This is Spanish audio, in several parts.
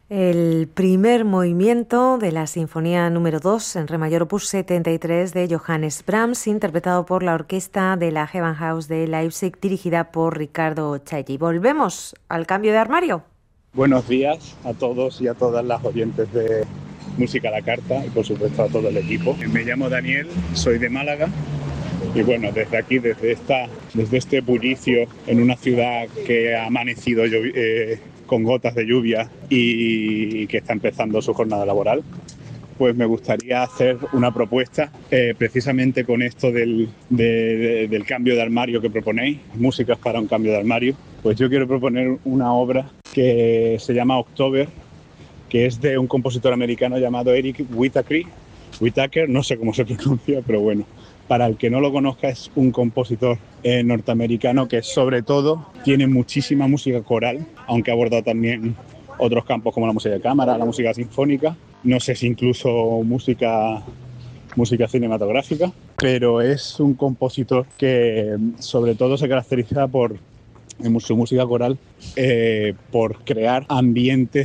El primer movimiento de la Sinfonía número 2 en re mayor opus 73 de Johannes Brahms, interpretado por la orquesta de la Gewandhaus de Leipzig, dirigida por Ricardo Chailly. Volvemos al cambio de armario. Buenos días a todos y a todas las oyentes de Música a la Carta y por supuesto a todo el equipo. Me llamo Daniel, soy de Málaga y bueno, desde aquí, desde este bullicio en una ciudad que ha amanecido con gotas de lluvia y que está empezando su jornada laboral, pues me gustaría hacer una propuesta precisamente con esto del cambio de armario que proponéis, músicas para un cambio de armario. Pues yo quiero proponer una obra que se llama October, que es de un compositor americano llamado Eric Whitacre, no sé cómo se pronuncia, pero bueno, para el que no lo conozca, es un compositor norteamericano que sobre todo tiene muchísima música coral, aunque ha abordado también otros campos como la música de cámara, la música sinfónica, no sé si incluso música cinematográfica, pero es un compositor que sobre todo se caracteriza por su música coral, por crear ambientes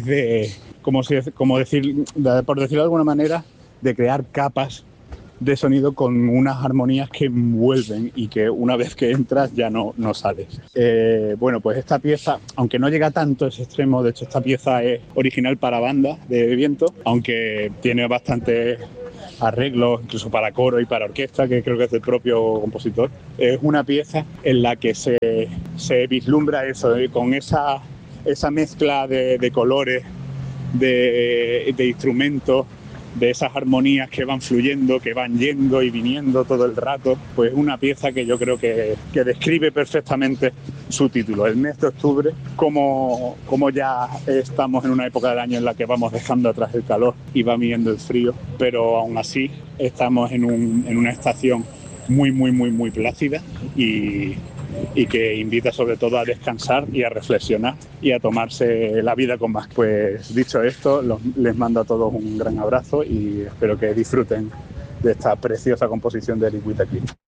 por decirlo de alguna manera, de crear capas de sonido con unas armonías que envuelven y que una vez que entras ya no sales. Bueno, pues esta pieza, aunque no llega tanto a ese extremo, de hecho esta pieza es original para banda de viento, aunque tiene bastantes arreglos, incluso para coro y para orquesta, que creo que es del propio compositor. Es una pieza en la que se vislumbra eso, con esa mezcla de colores, de instrumentos, de esas armonías que van fluyendo, que van yendo y viniendo todo el rato. Pues una pieza que yo creo que describe perfectamente su título, el mes de octubre, como ya estamos en una época del año en la que vamos dejando atrás el calor y va viniendo el frío, pero aún así estamos en una estación muy, muy, muy, muy plácida y que invita sobre todo a descansar y a reflexionar y a tomarse la vida con más. Pues dicho esto, les mando a todos un gran abrazo y espero que disfruten de esta preciosa composición de Eric Whitacre.